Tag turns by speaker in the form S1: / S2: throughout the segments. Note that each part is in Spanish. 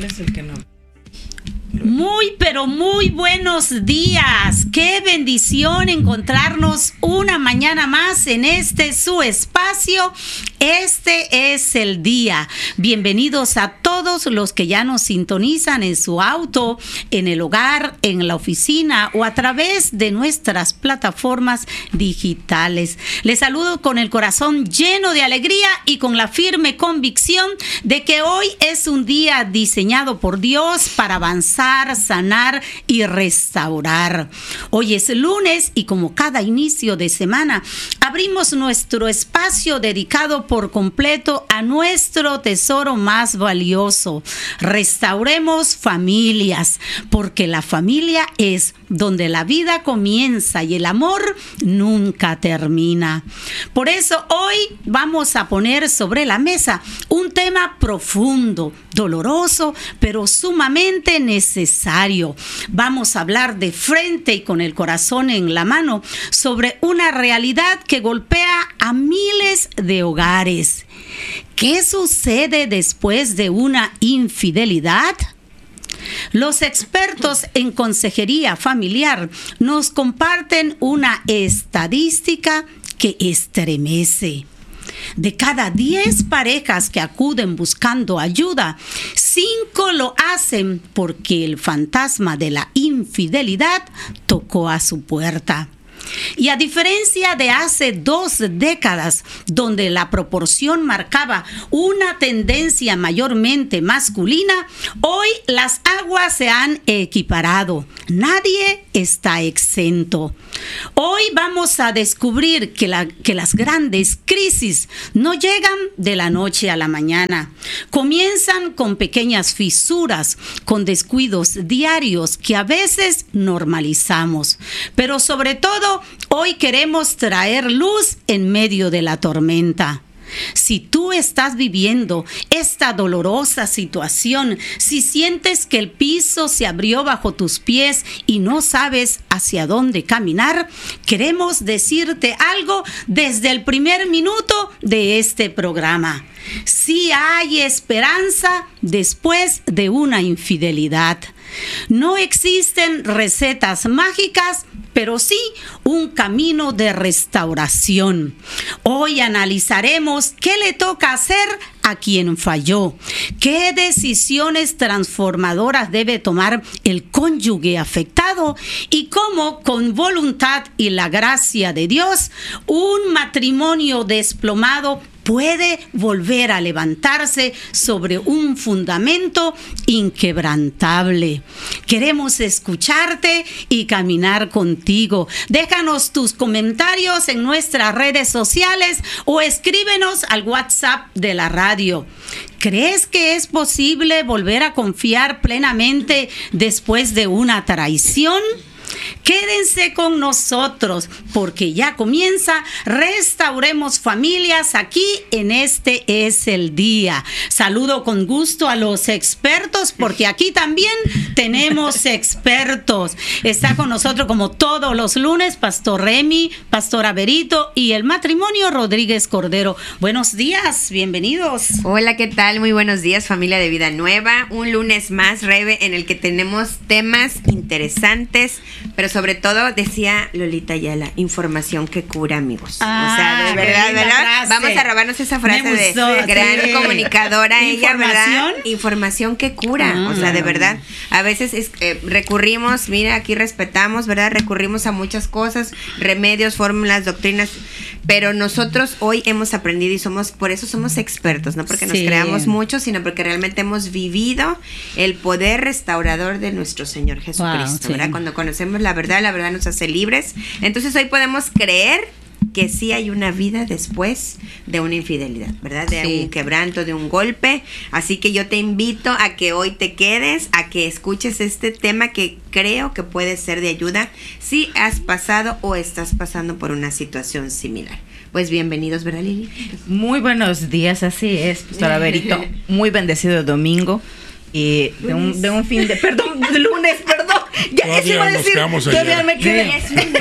S1: es el que no.
S2: Muy, pero muy buenos días. Qué bendición encontrarnos una mañana más en este su espacio. Este es el día. Bienvenidos a todos los que ya nos sintonizan en su auto, en el hogar, en la oficina o a través de nuestras plataformas digitales. Les saludo con el corazón lleno de alegría y con la firme convicción de que hoy es un día diseñado por Dios para avanzar, sanar y restaurar. Hoy es lunes y como cada inicio de semana abrimos nuestro espacio dedicado por completo a nuestro tesoro más valioso. Restauremos familias, porque la familia es donde la vida comienza y el amor nunca termina. Por eso hoy vamos a poner sobre la mesa un tema profundo, doloroso, pero sumamente necesario. Vamos a hablar de frente y con el corazón en la mano sobre una realidad que golpea a miles de hogares. ¿Qué sucede después de una infidelidad? Los expertos en consejería familiar nos comparten una estadística que estremece. De cada 10 parejas que acuden buscando ayuda, 5 lo hacen porque el fantasma de la infidelidad tocó a su puerta. Y a diferencia de hace 2 décadas, donde la proporción marcaba una tendencia mayormente masculina, hoy las aguas se han equiparado. Nadie está exento. Hoy vamos a descubrir que las grandes crisis no llegan de la noche a la mañana. Comienzan con pequeñas fisuras, con descuidos diarios que a veces normalizamos. Pero sobre todo, hoy queremos traer luz en medio de la tormenta. Si tú estás viviendo esta dolorosa situación, si sientes que el piso se abrió bajo tus pies y no sabes hacia dónde caminar, queremos decirte algo desde el primer minuto de este programa. Sí hay esperanza después de una infidelidad. No existen recetas mágicas, pero sí un camino de restauración. Hoy analizaremos qué le toca hacer a quien falló, qué decisiones transformadoras debe tomar el cónyuge afectado y cómo, con voluntad y la gracia de Dios, un matrimonio desplomado puede volver a levantarse sobre un fundamento inquebrantable. Queremos escucharte y caminar contigo. Déjanos tus comentarios en nuestras redes sociales o escríbenos al WhatsApp de la radio. ¿Crees que es posible volver a confiar plenamente después de una traición? Quédense con nosotros porque ya comienza Restauremos Familias aquí en Este es el Día. Saludo con gusto a los expertos porque aquí también tenemos expertos. Está con nosotros como todos los lunes Pastor Remy, Pastora Berito y el matrimonio Rodríguez Cordero. Buenos días, bienvenidos.
S3: Hola, ¿qué tal? Muy buenos días, familia de Vida Nueva. Un lunes más, Rebe, en el que tenemos temas interesantes, pero sobre todo, decía Lolita Ayala, información que cura, amigos. O sea, de verdad, ¿verdad? Vamos a robarnos esa frase de gran comunicadora, ella, ¿verdad? Información que cura. O sea, de verdad, a veces recurrimos, mira, aquí respetamos, ¿verdad? Recurrimos a muchas cosas, remedios, fórmulas, doctrinas, pero nosotros hoy hemos aprendido y por eso somos expertos, no porque nos creamos mucho, sino porque realmente hemos vivido el poder restaurador de nuestro Señor Jesucristo, ¿verdad? Cuando conocemos la verdad nos hace libres. Entonces hoy podemos creer que sí hay una vida después de una infidelidad, ¿verdad? De un quebranto, de un golpe. Así que yo te invito a que hoy te quedes, a que escuches este tema que creo que puede ser de ayuda si has pasado o estás pasando por una situación similar. Pues bienvenidos, ¿verdad, Lili?
S1: Muy buenos días, así es, Pastora Berito. Muy bendecido domingo. Y de un fin de... lunes, perdón. Ya eso iba a decir. Todavía me quedé.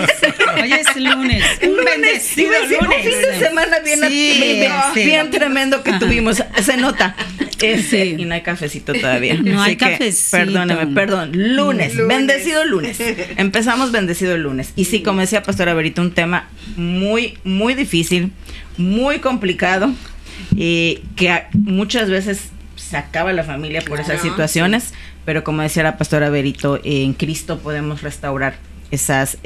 S2: Hoy es lunes. Un bendecido lunes.
S1: Un fin de semana bien tremendo que tuvimos. Se nota. Y no hay cafecito todavía.
S2: No hay cafecito.
S1: Perdón. Lunes. Bendecido lunes. Empezamos bendecido el lunes. Y sí, como decía Pastora Verito, un tema muy, muy difícil, muy complicado, que muchas veces se acaba la familia por esas situaciones, pero como decía la Pastora Verito, en Cristo podemos restaurar esas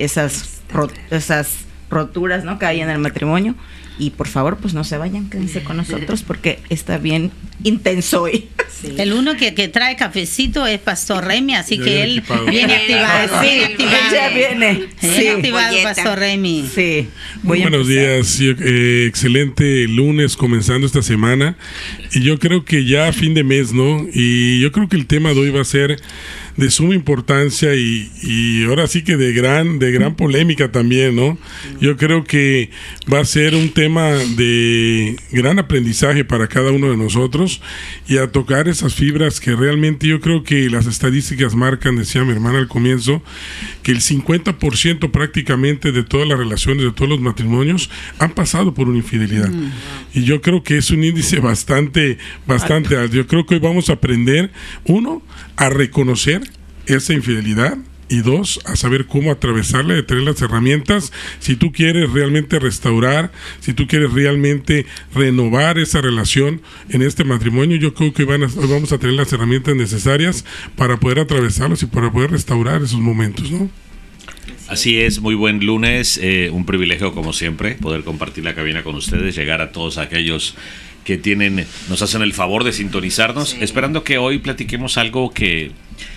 S1: roturas, ¿no?, que hay en el matrimonio. Y por favor, pues no se vayan, quédense con nosotros porque está bien intenso hoy.
S2: Sí. El uno que trae cafecito es Pastor Remy, así que él viene activado.
S1: Ya viene.
S2: Activado, Pastor Remy.
S1: Sí.
S4: Muy buenos días. Excelente lunes comenzando esta semana. Y yo creo que ya a fin de mes, ¿no? Y yo creo que el tema de hoy va a ser de suma importancia y ahora sí que de gran polémica también, ¿no? Yo creo que va a ser un tema de gran aprendizaje para cada uno de nosotros y a tocar esas fibras que realmente yo creo que las estadísticas marcan, decía mi hermana al comienzo, que el 50% prácticamente de todas las relaciones, de todos los matrimonios han pasado por una infidelidad. Y yo creo que es un índice bastante alto. Yo creo que hoy vamos a aprender, uno, a reconocer esa infidelidad y dos, a saber cómo atravesarla, de tener las herramientas si tú quieres realmente restaurar, si tú quieres realmente renovar esa relación en este matrimonio. Yo creo que hoy vamos a tener las herramientas necesarias para poder atravesarlos y para poder restaurar esos momentos, ¿no?
S5: Así es, muy buen lunes, un privilegio como siempre poder compartir la cabina con ustedes, llegar a todos aquellos que nos hacen el favor de sintonizarnos, esperando que hoy platiquemos algo que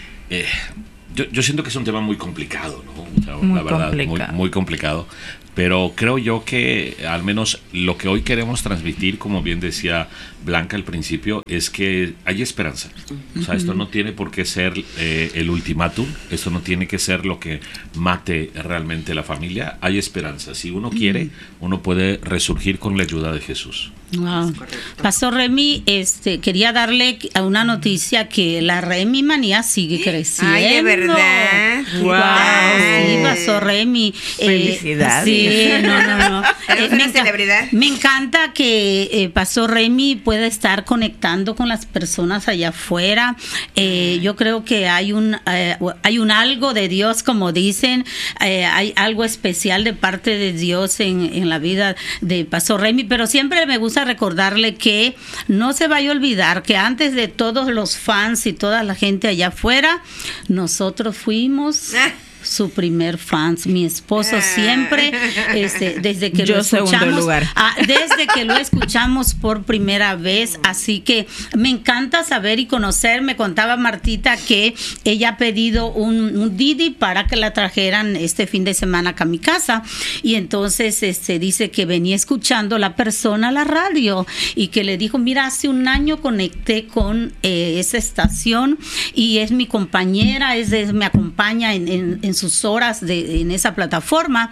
S5: yo siento que es un tema muy complicado, ¿no? O sea,
S1: muy
S5: la verdad,
S1: complicado.
S5: Muy complicado, pero creo yo que al menos lo que hoy queremos transmitir, como bien decía Blanca al principio, es que hay esperanza. O sea, esto no tiene por qué ser el ultimátum, esto no tiene que ser lo que mate realmente la familia. Hay esperanza. Si uno quiere, uno puede resurgir con la ayuda de Jesús.
S2: Wow. Pastor Remy, quería darle a una noticia que la Remy manía sigue creciendo.
S3: Ay, de verdad.
S2: Wow. Sí, Pastor Remy.
S1: Felicidades.
S2: Sí, no.
S3: Es una celebridad.
S2: Me encanta que Pastor Remy pueda estar conectando con las personas allá afuera. Yo creo que hay un algo de Dios, como dicen, hay algo especial de parte de Dios en la vida de Pastor Remy, pero siempre me gusta recordarle que no se vaya a olvidar que antes de todos los fans y toda la gente allá afuera, nosotros fuimos su primer fans. Mi esposo siempre, desde que
S1: yo
S2: lo escuchamos, desde que lo escuchamos por primera vez, así que me encanta saber y conocer. Me contaba Martita que ella ha pedido un Didi para que la trajeran este fin de semana acá a mi casa, y entonces dice que venía escuchando la persona a la radio y que le dijo: mira, hace un año conecté con esa estación y es mi compañera, me acompaña en sus horas en esa plataforma,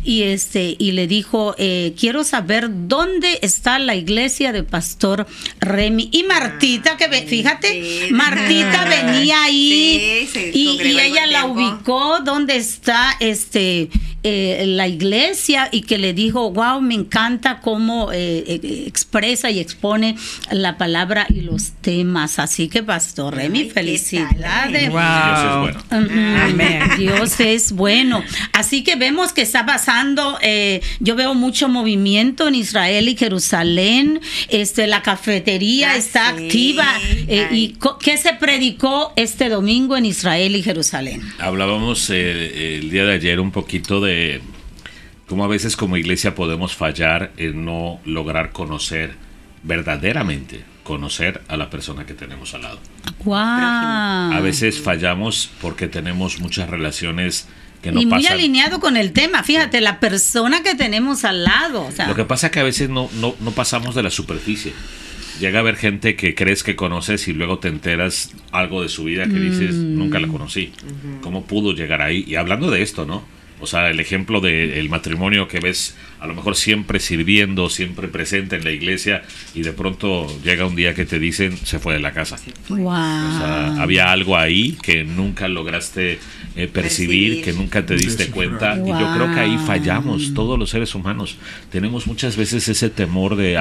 S2: y le dijo: quiero saber dónde está la iglesia de Pastor Remy. Y Martita, fíjate, Martita venía ahí, y ella la ubicó dónde está la iglesia, y que le dijo: wow, me encanta cómo expresa y expone la palabra y los temas. Así que Pastor Remy, felicidades.
S1: Wow.
S5: Dios es bueno.
S1: Amén.
S2: Dios es bueno. Así que vemos que está pasando, yo veo mucho movimiento en Israel y Jerusalén. La cafetería está activa. ¿Y qué se predicó este domingo en Israel y Jerusalén?
S5: Hablábamos el día de ayer un poquito de cómo a veces como iglesia podemos fallar en no lograr verdaderamente conocer a la persona que tenemos al lado.
S2: Wow.
S5: A veces fallamos porque tenemos muchas relaciones que no
S2: y muy
S5: pasan.
S2: alineado con el tema, fíjate, la persona que tenemos al lado. O sea,
S5: lo que pasa es que a veces no pasamos de la superficie. Llega a haber gente que crees que conoces y luego te enteras algo de su vida que dices: nunca la conocí. ¿Cómo pudo llegar ahí? Y hablando de esto, ¿no? O sea, el ejemplo del matrimonio que ves a lo mejor siempre sirviendo, siempre presente en la iglesia, y de pronto llega un día que te dicen: se fue de la casa.
S2: Wow.
S5: O sea, había algo ahí que nunca lograste percibir, que nunca te diste cuenta.
S2: Wow.
S5: Y yo creo que ahí fallamos, todos los seres humanos. Tenemos muchas veces ese temor de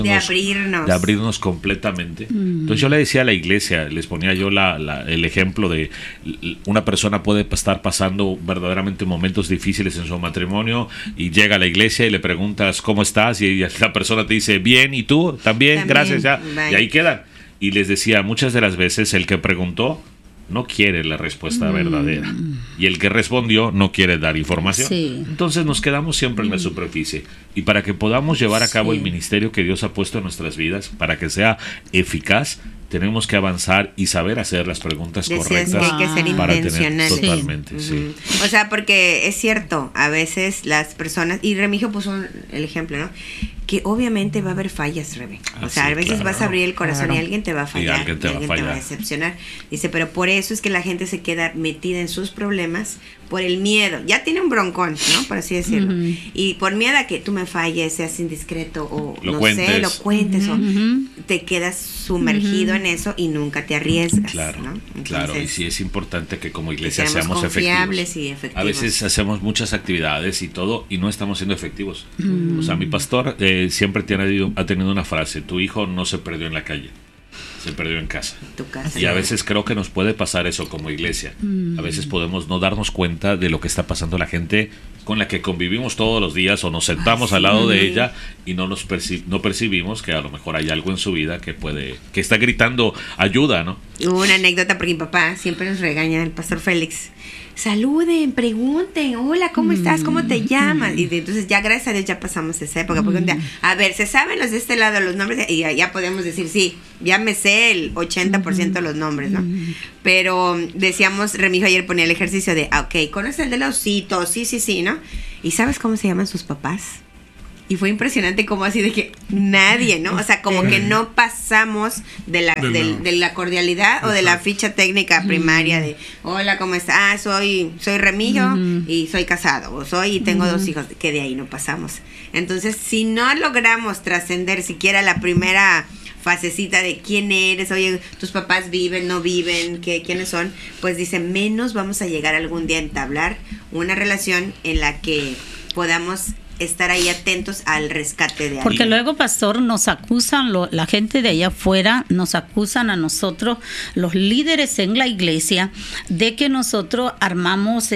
S5: abrirnos completamente. Entonces yo le decía a la iglesia, les ponía yo el ejemplo de una persona puede estar pasando verdaderamente momentos difíciles en su matrimonio y llega a la iglesia y le preguntas ¿cómo estás? Y la persona te dice bien, ¿y tú? También. Gracias, ya.
S3: Bye.
S5: Y ahí quedan. Y les decía, muchas de las veces el que preguntó no quiere la respuesta verdadera y el que respondió no quiere dar información. Entonces nos quedamos siempre en la superficie, y para que podamos llevar a cabo el ministerio que Dios ha puesto en nuestras vidas, para que sea eficaz, tenemos que avanzar y saber hacer las preguntas correctas
S3: que hay que ser
S5: para
S3: intencionales.
S5: tener totalmente,
S3: O sea, porque es cierto, a veces las personas, y Remigio puso el ejemplo, ¿no? Que obviamente va a haber fallas, Rebe. O sea, a veces vas a abrir el corazón y alguien te va a fallar,
S5: alguien te va a
S3: decepcionar. Dice, pero por eso es que la gente se queda metida en sus problemas por el miedo. Ya tiene un broncón, ¿no? Por así decirlo. Y por miedo a que tú me falles, seas indiscreto o lo cuentes o te quedas sumergido en eso y nunca te arriesgas.
S5: Claro,
S3: ¿no? Entonces,
S5: claro. Y sí es importante que como iglesia seamos
S3: confiables y
S5: efectivos. A veces hacemos muchas actividades y todo y no estamos siendo efectivos. O sea, mi pastor siempre ha tenido una frase: tu hijo no se perdió en la calle, se perdió en casa.
S3: Tu casa.
S5: Y a veces creo que nos puede pasar eso como iglesia. A veces podemos no darnos cuenta de lo que está pasando la gente con la que convivimos todos los días, o nos sentamos al lado de ella y no percibimos que a lo mejor hay algo en su vida que está gritando ayuda, ¿no?
S3: Hubo una anécdota porque mi papá siempre nos regaña, el pastor Félix: saluden, pregunten, hola, ¿cómo estás? ¿Cómo te llamas? Y entonces ya gracias a Dios ya pasamos esa época, porque un día, a ver, ¿se saben los de este lado los nombres? Y ya podemos decir, sí, ya me sé el 80% de los nombres, ¿no? Pero decíamos, Remigio ayer ponía el ejercicio de, ok, ¿conoces el de los ositos? Sí, ¿no? ¿Y sabes cómo se llaman sus papás? Y fue impresionante como así de que nadie, ¿no? O sea, como que no pasamos de la cordialidad o de la ficha técnica primaria de, hola, ¿cómo estás? Soy Remigio y soy casado, y tengo 2 hijos, que de ahí no pasamos. Entonces, si no logramos trascender siquiera la primera fasecita de quién eres, oye, tus papás viven, no viven, quiénes son, pues dice, menos vamos a llegar algún día a entablar una relación en la que podamos estar ahí atentos al rescate de alguien.
S2: Porque luego, pastor, nos acusan, la gente de allá afuera, nos acusan a nosotros, los líderes en la iglesia, de que nosotros armamos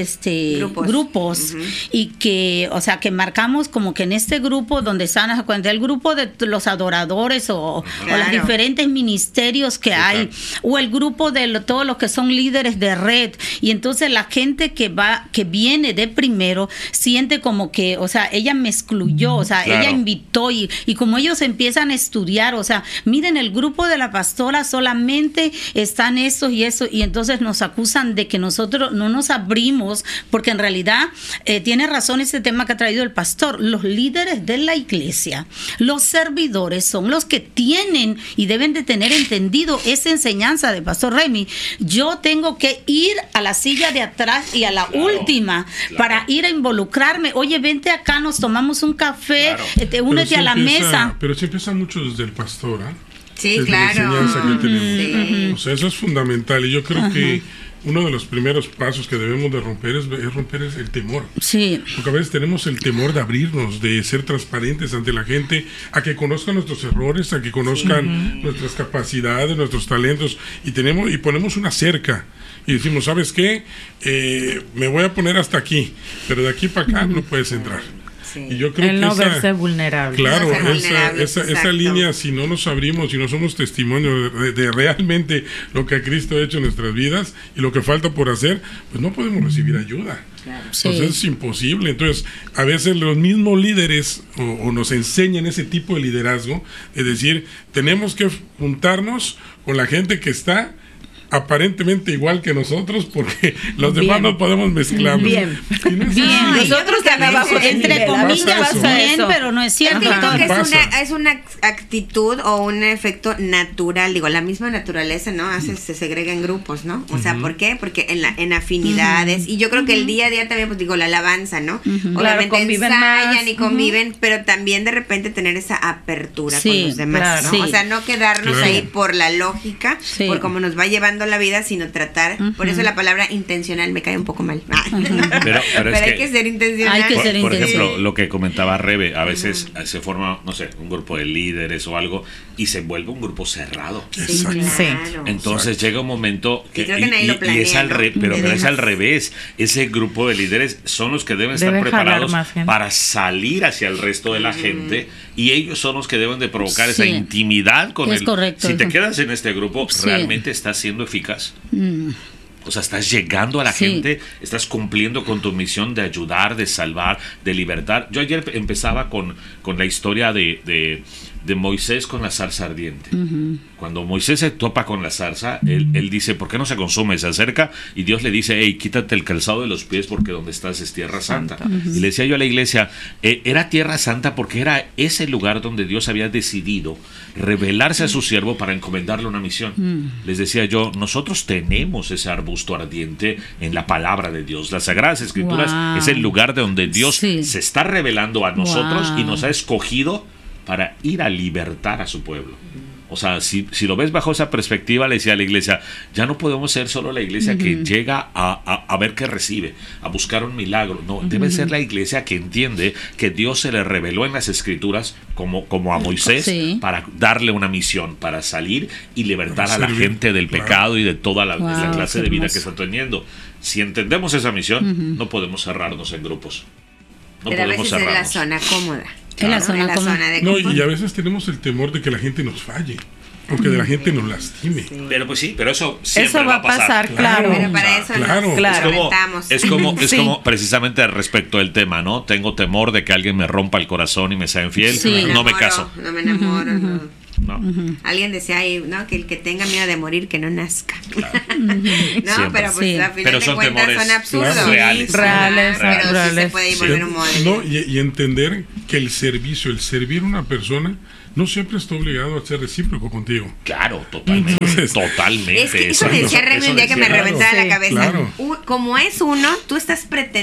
S2: grupos y que, o sea, que marcamos como que en este grupo donde están, el grupo de los adoradores o los diferentes ministerios que hay, o el grupo de todos los que son líderes de red, y entonces la gente que viene de primero siente como que, o sea, ella me excluyó, o sea, ella invitó y como ellos empiezan a estudiar, o sea, miren, el grupo de la pastora solamente están estos y eso, y entonces nos acusan de que nosotros no nos abrimos, porque en realidad tiene razón ese tema que ha traído el pastor. Los líderes de la iglesia, los servidores, son los que tienen y deben de tener entendido esa enseñanza de Pastor Remy. Yo tengo que ir a la silla de atrás y a la última para ir a involucrarme. Oye, vente acá, nos tomamos un café, únete a la mesa.
S4: Pero sí empieza mucho desde el pastor, ¿eh?
S3: Sí,
S4: desde
S3: claro.
S4: la enseñanza que tenemos.
S3: Sí.
S4: O sea, eso es fundamental, y yo creo que uno de los primeros pasos que debemos de romper es romper el temor.
S2: Sí.
S4: Porque a veces tenemos el temor de abrirnos, de ser transparentes ante la gente, a que conozcan nuestros errores, a que conozcan nuestras capacidades, nuestros talentos, y ponemos una cerca y decimos, ¿sabes qué? Me voy a poner hasta aquí, pero de aquí para acá no puedes entrar.
S3: Sí.
S4: Y yo creo
S1: el
S4: que
S1: no verse vulnerable.
S4: Claro,
S3: no
S4: esa línea, si no nos abrimos, si no somos testimonio de realmente lo que Cristo ha hecho en nuestras vidas y lo que falta por hacer, pues no podemos recibir ayuda.
S3: Claro.
S4: Entonces es imposible. Entonces, a veces los mismos líderes o nos enseñan ese tipo de liderazgo, es decir, tenemos que juntarnos con la gente que está aparentemente igual que nosotros, porque los demás no podemos mezclarnos.
S1: Bien.
S2: Bien.
S1: Nosotros de abajo,
S2: entre comillas, bien, pero no es cierto.
S3: Yo creo que
S4: pasa.
S3: es una actitud o un efecto natural, digo, la misma naturaleza, ¿no? Se segrega en grupos, ¿no? O sea, ¿por qué? Porque en afinidades, y yo creo que el día a día también, pues digo, la alabanza, ¿no? Obviamente
S1: conviven
S3: ensayan
S1: más.
S3: y conviven, pero también de repente tener esa apertura con los demás,
S1: claro.
S3: ¿no?
S2: Sí.
S3: O sea, no quedarnos ahí por la lógica, por cómo nos va llevando ganando la vida, sino tratar. Por eso la palabra intencional me cae un poco mal.
S5: Pero
S3: hay que ser intencional.
S2: Hay que ser
S5: Por
S2: intencional.
S5: ejemplo, lo que comentaba Rebe, a veces se forma, no sé, un grupo de líderes o algo y se vuelve un grupo cerrado.
S3: Sí,
S4: Exacto.
S3: claro.
S5: Entonces llega un momento que,
S3: Y creo que nadie lo planea,
S5: es al
S3: ¿no?
S5: pero es
S3: Además.
S5: al revés. Ese grupo de líderes son los que deben estar
S1: Debe jalar
S5: preparados
S1: más gente.
S5: para salir hacia el resto de la gente, y ellos son los que deben de provocar esa
S2: Sí.
S5: intimidad con
S2: Es
S5: él.
S2: correcto,
S5: Si te
S2: eso.
S5: quedas en este grupo,
S2: Sí.
S5: ¿realmente estás siendo eficaz?
S2: Mm.
S5: O sea, estás llegando a la
S2: Sí.
S5: gente, estás cumpliendo con tu misión de ayudar, de salvar, de libertar. Yo ayer empezaba con la historia de Moisés con la zarza ardiente. Cuando Moisés se topa con la zarza, él dice, ¿por qué no se consume? Se acerca y Dios le dice, hey, quítate el calzado de los pies porque donde estás es tierra santa. Y le decía yo a la iglesia, era tierra santa porque era ese lugar donde Dios había decidido revelarse a su siervo para encomendarle una misión. Les decía yo, nosotros tenemos ese arbusto ardiente en la palabra de Dios. Las Sagradas Escrituras
S2: Wow.
S5: es el lugar de donde Dios
S2: Sí.
S5: se está revelando a nosotros
S2: Wow.
S5: y nos ha escogido para ir a libertar a su pueblo. O sea, si lo ves bajo esa perspectiva, le decía a la iglesia, ya no podemos ser solo la iglesia que llega a ver qué recibe, a buscar un milagro. No, debe ser la iglesia que entiende que Dios se le reveló en las Escrituras como a Moisés,
S2: Sí.
S5: para darle una misión, para salir y libertar
S4: Para
S5: a la
S4: servir.
S5: gente del
S4: Claro.
S5: pecado y de toda la
S2: Wow,
S5: clase
S2: qué
S5: de vida
S2: hermoso.
S5: que está teniendo. Si entendemos esa misión, no podemos cerrarnos en grupos. No
S3: Pero a
S5: podemos
S3: veces es la
S5: cerrarnos.
S3: zona cómoda.
S2: Es la zona cómoda.
S3: de
S4: No,
S3: confort.
S4: y a veces tenemos el temor de que la gente nos falle, o que de la gente nos lastime.
S5: Pero pues sí, pero eso siempre
S1: Eso va a pasar, claro.
S3: Pero para eso
S4: Claro.
S3: nos
S1: Claro.
S3: aventamos.
S5: Es
S1: Sí.
S5: como precisamente respecto del tema, ¿no? Tengo temor de que alguien me rompa el corazón y me sea infiel.
S2: Sí.
S5: No me caso.
S3: No me enamoro. No.
S5: No.
S3: Alguien decía ahí, ¿no? Que el que tenga miedo de morir, que no nazca.
S5: Siempre.
S3: No, pero pues
S2: Sí.
S3: al final
S5: Pero
S3: de
S5: son
S3: cuentas
S5: temores
S3: son absurdos.
S4: Claro.
S5: reales.
S1: Reales,
S3: Pero sí
S1: reales.
S3: se puede volver un modelo.
S4: No, y entender que el servicio, el servir a una persona, no siempre está obligado a ser recíproco contigo.
S5: Claro, totalmente. Totalmente.
S3: Es que eso decía Remy un día que me
S5: decía-
S3: reventaba
S1: Sí,
S3: la cabeza.
S4: claro.
S3: Como es uno, tú estás pretendiendo